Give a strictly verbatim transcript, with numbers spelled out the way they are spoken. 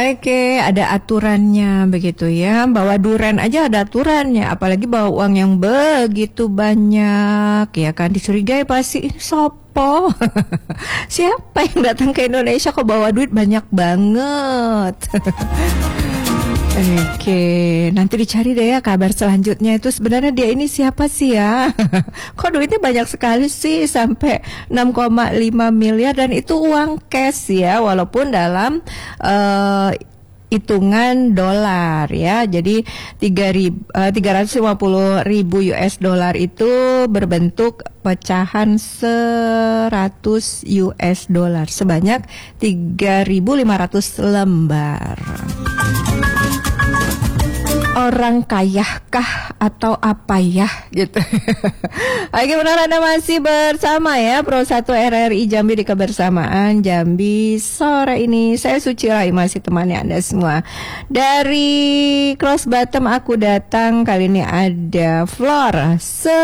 Oke, ada aturannya begitu ya. Bawa duren aja ada aturannya, apalagi bawa uang yang begitu banyak, ya kan? Dicurigai pasti ini sopo. Siapa yang datang ke Indonesia kok bawa duit banyak banget? Oke, nanti dicari deh ya kabar selanjutnya itu sebenarnya dia ini siapa sih ya? Kok duitnya banyak sekali sih sampai enam koma lima miliar dan itu uang cash ya, walaupun dalam uh, hitungan dolar ya. Jadi tiga ratus lima puluh ribu U S dollar itu berbentuk pecahan seratus U S dollar sebanyak tiga ribu lima ratus lembar. Orang kayakah atau apa ya gitu. Oke, benar Anda masih bersama ya Pro satu R R I Jambi di Kebersamaan Jambi sore ini. Saya Suci Rai masih temani Anda semua. Dari Cross Bottom aku datang kali ini ada Flor.